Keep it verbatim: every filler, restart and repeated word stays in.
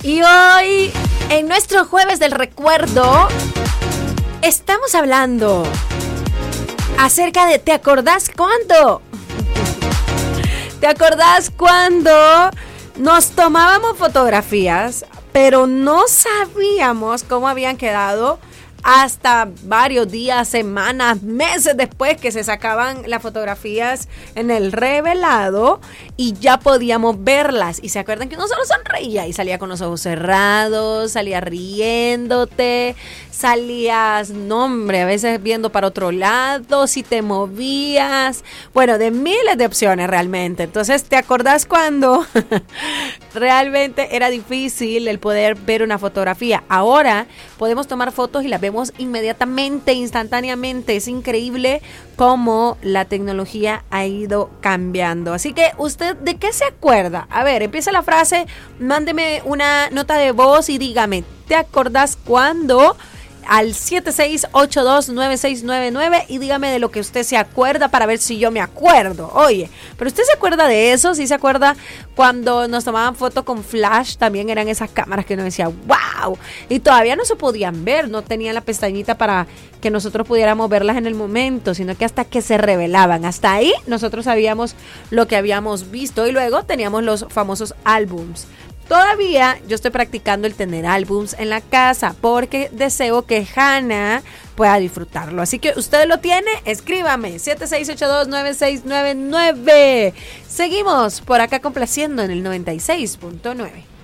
Y hoy, en nuestro jueves del recuerdo, estamos hablando acerca de ¿te acordás cuándo? ¿Te acordás cuando nos tomábamos fotografías, pero no sabíamos cómo habían quedado hasta varios días, semanas, meses después que se sacaban las fotografías en el revelado y ya podíamos verlas? Y se acuerdan que uno solo sonreía y salía con los ojos cerrados, salía riéndote, salías, no hombre, a veces viendo para otro lado, si te movías, bueno, de miles de opciones realmente. Entonces, ¿te acordás cuando realmente era difícil el poder ver una fotografía? Ahora podemos tomar fotos y las vemos inmediatamente, instantáneamente. Es increíble cómo la tecnología ha ido cambiando. Así que, ¿usted de qué se acuerda? A ver, empieza la frase, mándeme una nota de voz y dígame, ¿te acordás cuándo? Al siete seis ocho dos nueve seis nueve nueve y dígame de lo que usted se acuerda para ver si yo me acuerdo. Oye, pero usted se acuerda de eso, ¿sí se acuerda cuando nos tomaban fotos con flash? También eran esas cámaras que uno decía wow, y todavía no se podían ver, no tenían la pestañita para que nosotros pudiéramos verlas en el momento, sino que hasta que se revelaban, hasta ahí nosotros sabíamos lo que habíamos visto y luego teníamos los famosos álbums. Todavía yo estoy practicando el tener álbums en la casa porque deseo que Hannah pueda disfrutarlo. Así que usted lo tiene, escríbame siete seis ocho dos nueve seis nueve nueve. Seguimos por acá complaciendo en el noventa y seis punto nueve.